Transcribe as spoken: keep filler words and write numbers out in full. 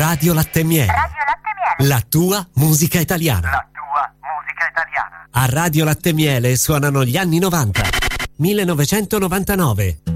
Radio Latte e Miele. Radio Latte e Miele. La tua musica italiana. La tua musica italiana. A Radio Latte e Miele suonano gli anni novanta. millenovecentonovantanove.